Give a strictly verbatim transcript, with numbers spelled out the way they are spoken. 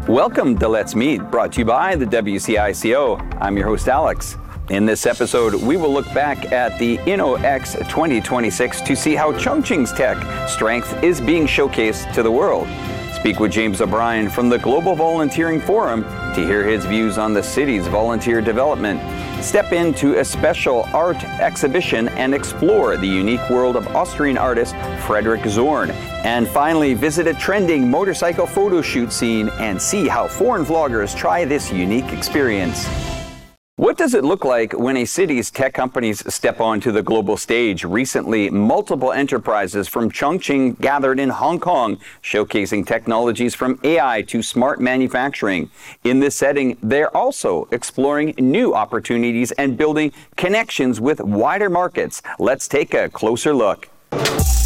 Welcome to Let's Meet, brought to you by the W C I C O. I'm your host, Alex. In this episode, we will look back at the InnoX twenty twenty-six to see how Chongqing's tech strength is being showcased to the world. Speak with James O'Brien from the Global Volunteering Forum to hear his views on the city's volunteer development. Step into a special art exhibition and explore the unique world of Austrian artist Frederick Zorn. And finally, visit a trending motorcycle photo shoot scene and see how foreign vloggers try this unique experience. What does it look like when a city's tech companies step onto the global stage? Recently, multiple enterprises from Chongqing gathered in Hong Kong, showcasing technologies from A I to smart manufacturing. In this setting, they're also exploring new opportunities and building connections with wider markets. Let's take a closer look.